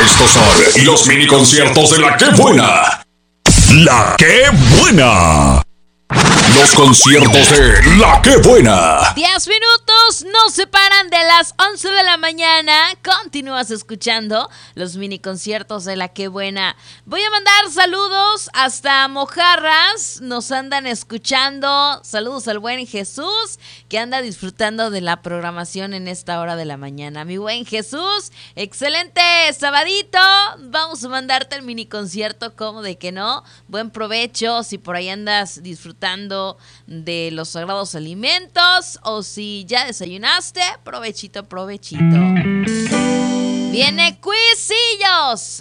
Estos son los mini conciertos de La Que Buena. La Que Buena. Los conciertos de La Que Buena. 10 minutos nos separan de las 11 de la mañana. Continúas escuchando los mini conciertos de La Que Buena. Voy a mandar saludos hasta Mojarras. Nos andan escuchando. Saludos al buen Jesús, que anda disfrutando de la programación en esta hora de la mañana. Mi buen Jesús, excelente sabadito. Vamos a mandarte el mini concierto, como de que no. Buen provecho si por ahí andas disfrutando de los sagrados alimentos, o si ya desayunaste, provechito. Viene Cuisillos